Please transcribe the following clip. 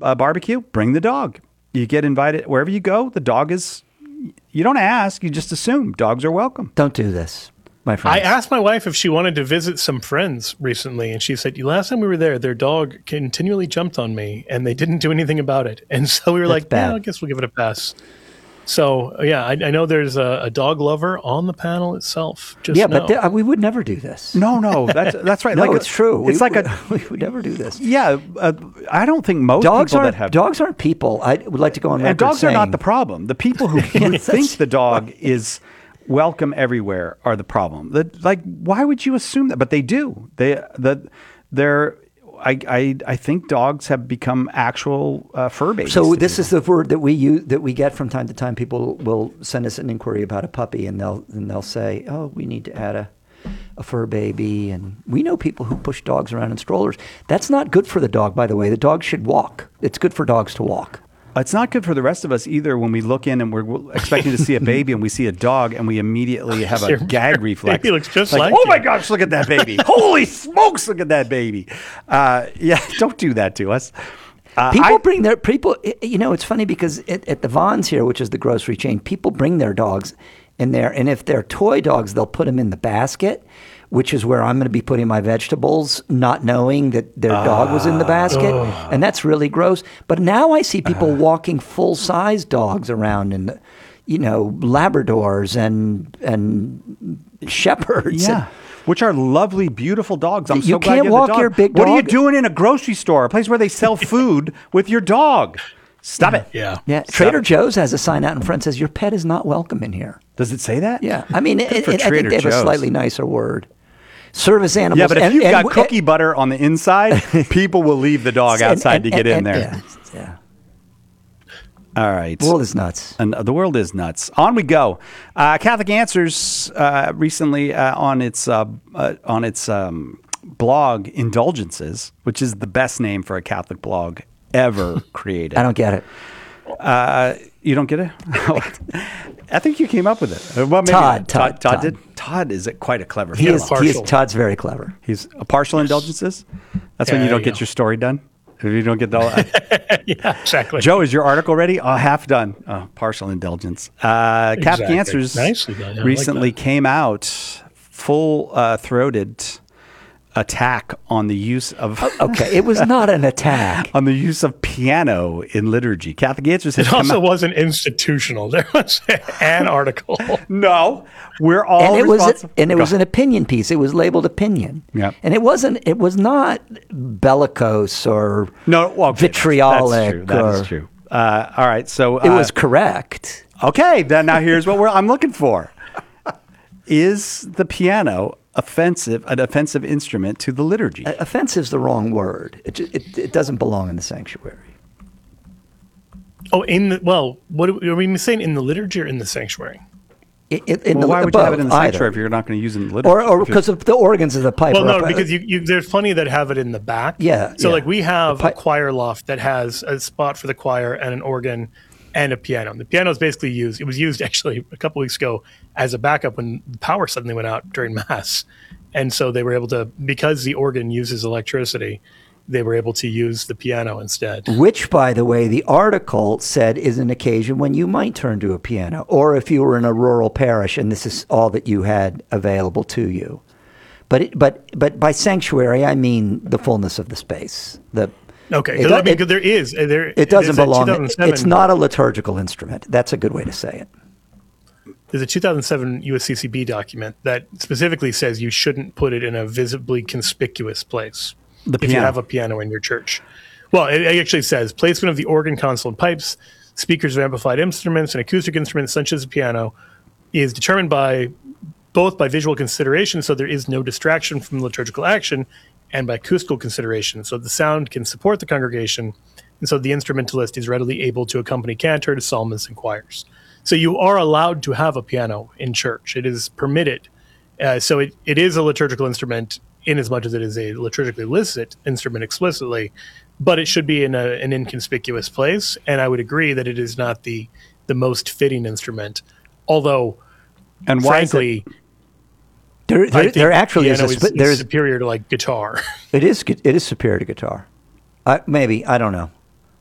a barbecue, bring the dog. You get invited wherever you go. The dog is. You don't ask. You just assume dogs are welcome. Don't do this, my friend. I asked my wife if she wanted to visit some friends recently, and she said, last time we were there, their dog continually jumped on me, and they didn't do anything about it. And so we were I guess we'll give it a pass. So, yeah, I know there's a dog lover on the panel itself. But we would never do this. No, that's right. No, it's true. It's we would never do this. Yeah, I don't think most dogs people dogs aren't people. I would like to go on record and dogs saying, are not the problem. The people who think the dog is welcome everywhere are the problem. Why would you assume that? But they do. I think dogs have become actual fur babies. So this is the word that we use, that we get from time to time. People will send us an inquiry about a puppy, and they'll say, "Oh, we need to add a fur baby." And we know people who push dogs around in strollers. That's not good for the dog, by the way. The dog should walk. It's good for dogs to walk. It's not good for the rest of us either when we look in and we're expecting to see a baby and we see a dog and we immediately have a gag reflex. He looks just like oh you. my gosh, look at that baby. Holy smokes, look at that baby. Don't do that to us. It's funny because at the Vons here, which is the grocery chain, people bring their dogs in there. And if they're toy dogs, they'll put them in the basket, which is where I'm going to be putting my vegetables, not knowing that their dog was in the basket. And that's really gross. But now I see people walking full-size dogs around in Labradors and Shepherds. Yeah. Which are lovely, beautiful dogs. I'm You so glad can't you have walk the dog. your big What are you dog- doing in a grocery store, a place where they sell food with your dog? Stop it. Yeah. Trader Joe's has a sign out in front that says, "Your pet is not welcome in here." Does it say that? Yeah. I mean, I think Trader they have a Joe's. slightly nicer word. Service animals. Yeah, but if you've got cookie butter on the inside, people will leave the dog outside to get in there. Yeah. All right. The world is nuts. And the world is nuts. On we go. Catholic Answers recently on its blog Indulgences, which is the best name for a Catholic blog ever created. I don't get it. You don't get it? I think you came up with it. Well, maybe Todd did. Todd is quite a clever fellow. Todd's very clever. He's a partial indulgences. That's when you don't get your story done. If you don't get all yeah, exactly. Joe, is your article ready? Half done. Partial indulgence. Catholic Answers Nicely done. Yeah, recently came out full-throated attack on the use of okay, it was not an attack on the use of piano in liturgy. Catholic Answers has it also wasn't institutional. There was an article. No, we're all responsible. It was an opinion piece. It was labeled opinion. Yeah, and it was not bellicose or vitriolic. That is true. All right, so it was correct. Okay, then now here's what I'm looking for: is the piano an offensive instrument to the liturgy? Offensive is the wrong word. It doesn't belong in the sanctuary. Oh, what are we saying, in the liturgy or in the sanctuary? Why would you have it in the sanctuary if you're not going to use it in the liturgy? Or because of the organs of the pipe. Well, no, because there's plenty that have it in the back. Yeah. So we have a choir loft that has a spot for the choir and an organ and a piano. The piano is basically used. It was used actually a couple weeks ago as a backup when the power suddenly went out during Mass. And so they were able to, because the organ uses electricity, they were able to use the piano instead. Which, by the way, the article said is an occasion when you might turn to a piano, or if you were in a rural parish and this is all that you had available to you. But by sanctuary, I mean the fullness of the space. Okay, there is. It doesn't belong. It's not a liturgical instrument. That's a good way to say it. There's a 2007 USCCB document that specifically says you shouldn't put it in a visibly conspicuous place if you have a piano in your church. Well, it actually says placement of the organ, console, and pipes, speakers of amplified instruments, and acoustic instruments such as a piano is determined both by visual consideration, so there is no distraction from liturgical action, and by acoustical consideration, so the sound can support the congregation, and so the instrumentalist is readily able to accompany cantors, psalmists, and choirs. So you are allowed to have a piano in church. It is permitted. So it is a liturgical instrument in as much as it is a liturgically licit instrument explicitly, but it should be in an inconspicuous place, and I would agree that it is not the most fitting instrument, although, and frankly... There actually is superior to guitar. It is superior to guitar. Maybe, I don't know.